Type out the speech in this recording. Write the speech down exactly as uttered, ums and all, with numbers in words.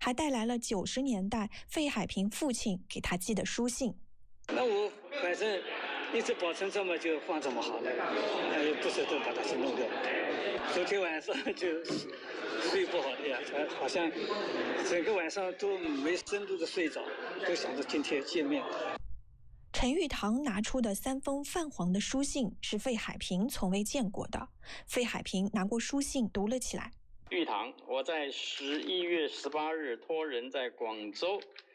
还带来了九十年代费海平父亲给他寄的书信。 那我反正一直保存这么就放这么好了，哎，不舍得把它去弄掉。昨天晚上就睡不好的呀，好像整个晚上都没深度的睡着，都想着今天见面。 陈玉堂拿出的三封泛黄的书信是费海平从未见过的。费海平拿过书信读了起来。 玉堂，我在十一月十八日托人在广州